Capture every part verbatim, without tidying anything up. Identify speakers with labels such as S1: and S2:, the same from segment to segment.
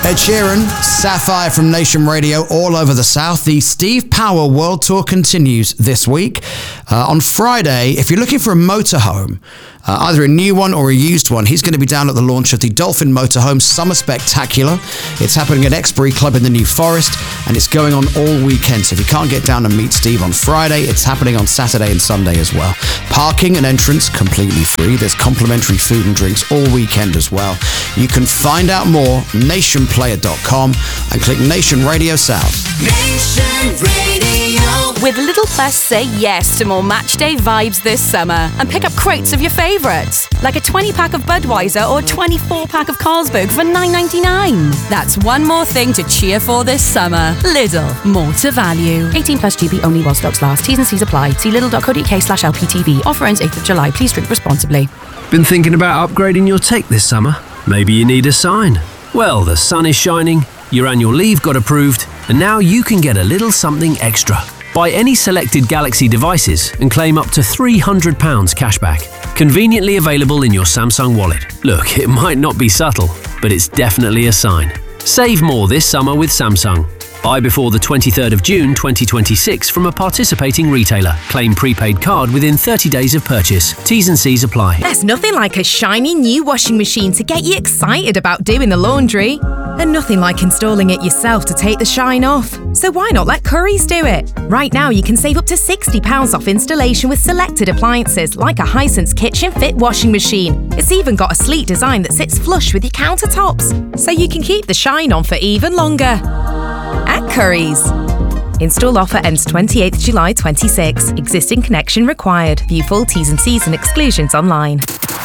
S1: Ed Sheeran, Sapphire from Nation Radio all over the South. The Steve Power World Tour continues this week. Uh, on Friday, if you're looking for a motorhome, uh, either a new one or a used one, he's going to be down at the launch of the Dolphin Motorhome Summer Spectacular. It's happening at Exbury Club in the New Forest, and it's going on all weekend. So if you can't get down and meet Steve on Friday, it's happening on Saturday and Sunday as well. Parking and entrance completely free. There's complimentary food and drinks all weekend as well. You can find out more, nation player dot com, and click Nation Radio South.
S2: Nation Radio.
S3: With Lidl Plus, say yes to more matchday vibes this summer and pick up crates of your favourites, like a twenty pack of Budweiser or twenty-four pack of Carlsberg for nine ninety-nine. That's one more thing to cheer for this summer. Lidl, more to value. eighteen plus G B only while stocks last. T's and C's apply. See lidl dot co dot uk slash L P T V. Offer ends eighth of July. Please drink responsibly.
S4: Been thinking about upgrading your take this summer? Maybe you need a sign. Well, the sun is shining, your annual leave got approved, and now you can get a little something extra. Buy any selected Galaxy devices and claim up to three hundred pounds cashback. Conveniently available in your Samsung wallet. Look, it might not be subtle, but it's definitely a sign. Save more this summer with Samsung. Buy before the twenty-third of June twenty twenty-six from a participating retailer. Claim prepaid card within thirty days of purchase. T's and C's apply.
S5: There's nothing like a shiny new washing machine to get you excited about doing the laundry. And nothing like installing it yourself to take the shine off. So why not let Currys do it? Right now you can save up to sixty pounds off installation with selected appliances like a Hisense Kitchen Fit washing machine. It's even got a sleek design that sits flush with your countertops, so you can keep the shine on for even longer. At Currys. Install offer ends twenty-eighth of July twenty-six. Existing connection required. View full T's and C's and exclusions online.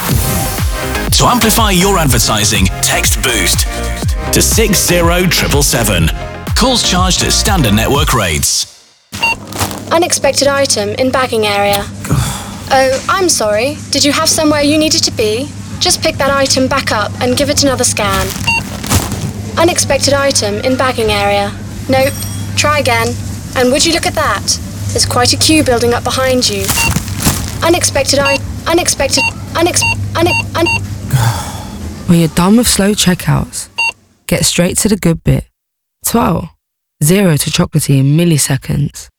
S6: To amplify your advertising, text BOOST to six zero seven seven seven. Calls charged at standard network rates.
S7: Unexpected item in bagging area. Oh, I'm sorry. Did you have somewhere you needed to be? Just pick that item back up and give it another scan. Unexpected item in bagging area. Nope. Try again. And would you look at that? There's quite a queue building up behind you. Unexpected I... Unexpected... Unex... Unex... Un...
S8: When you're done with slow checkouts, get straight to the good bit. twelve. Zero to chocolatey in milliseconds.